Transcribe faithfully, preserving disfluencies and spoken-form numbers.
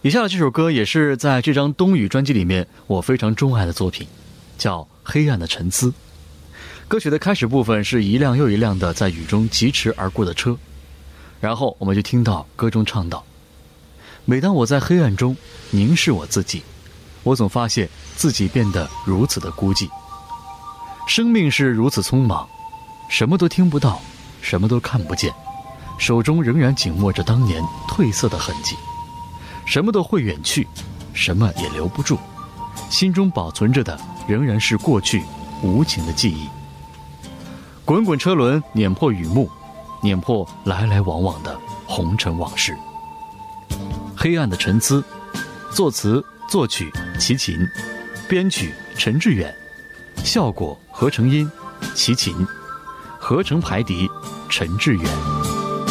以下的这首歌也是在这张冬雨专辑里面我非常钟爱的作品，叫《黑暗的沉思》。歌曲的开始部分是一辆又一辆的在雨中疾驰而过的车，然后我们就听到歌中唱道：每当我在黑暗中凝视我自己，我总发现自己变得如此的孤寂。生命是如此匆忙，什么都听不到，什么都看不见，手中仍然紧握着当年褪色的痕迹，什么都会远去，什么也留不住，心中保存着的仍然是过去无情的记忆。滚滚车轮碾破雨幕，碾破来来往往的红尘往事。黑暗的沉思，作词作曲齐秦，编曲陈志远，效果合成音齐秦，合成排笛陈志远。